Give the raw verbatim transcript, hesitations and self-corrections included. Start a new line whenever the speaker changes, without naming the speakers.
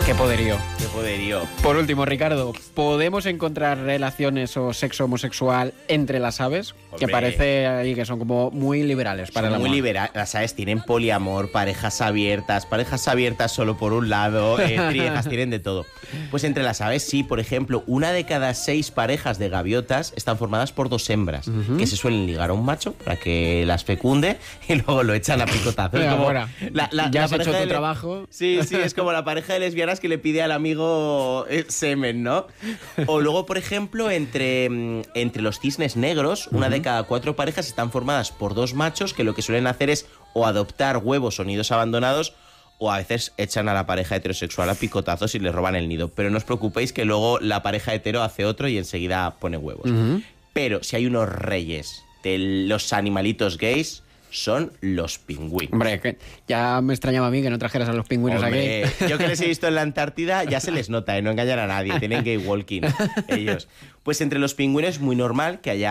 Qué poderío.
Qué poderío.
Por último, Ricardo, ¿podemos encontrar relaciones o sexo homosexual entre las aves?
Hombre.
Que parece ahí que son como muy liberales para
Son
el amor.
muy liberales, las aves tienen poliamor, parejas abiertas, parejas abiertas solo por un lado, eh, triejas, tienen de todo. Pues entre las aves sí, por ejemplo, una de cada seis parejas de gaviotas están formadas por dos hembras, uh-huh. que se suelen ligar a un macho para que las fecunde y luego lo echan a picotazos.
Venga,
como
la,
la,
ya
la
has hecho tu
le...
trabajo.
Sí, sí, es como la pareja de lesbianas que le pide al amigo eh, semen, ¿no? O luego, por ejemplo, entre, entre los cisnes negros, una uh-huh. de cada cuatro parejas están formadas por dos machos que lo que suelen hacer es o adoptar huevos o nidos abandonados o a veces echan a la pareja heterosexual a picotazos y les roban el nido. Pero no os preocupéis que luego la pareja hetero hace otro y enseguida pone huevos. Uh-huh. Pero si hay unos reyes de los animalitos gays, son los pingüinos.
Hombre, que ya me extrañaba a mí que no trajeras a los pingüinos
Hombre,
aquí.
Yo que les he visto en la Antártida ya se les nota, ¿eh? No engañan a nadie, tienen gay walking ellos. Pues entre los pingüinos es muy normal que haya